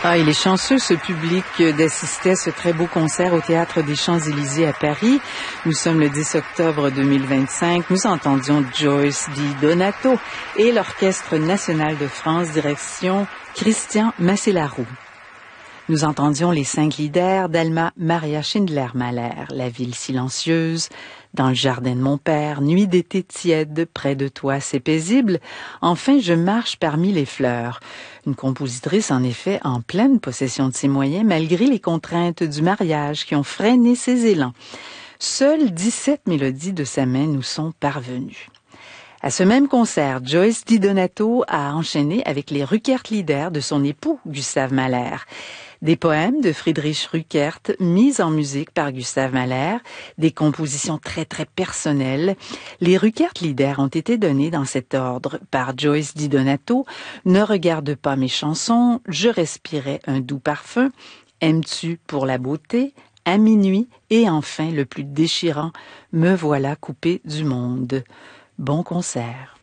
Ah, il est chanceux, ce public, d'assister à ce très beau concert au Théâtre des Champs-Élysées à Paris. Nous sommes le 10 octobre 2025. Nous entendions Joyce DiDonato et l'Orchestre national de France, direction Christian Masselarou. Nous entendions les 5 lieder d'Alma Maria Schindler-Mahler, La ville silencieuse, Dans le jardin de mon père, Nuit d'été tiède, Près de toi c'est paisible, Enfin je marche parmi les fleurs. Une compositrice en effet en pleine possession de ses moyens malgré les contraintes du mariage qui ont freiné ses élans. Seules 17 mélodies de sa main nous sont parvenues. À ce même concert, Joyce DiDonato a enchaîné avec les Rückert-Lieder de son époux Gustave Mahler. Des poèmes de Friedrich Rückert mis en musique par Gustave Mahler, des compositions très très personnelles. Les Rückert-Lieder ont été donnés dans cet ordre par Joyce DiDonato. Ne regarde pas mes chansons, Je respirais un doux parfum, Aimes-tu pour la beauté, À minuit et enfin le plus déchirant, Me voilà coupé du monde. Bon concert.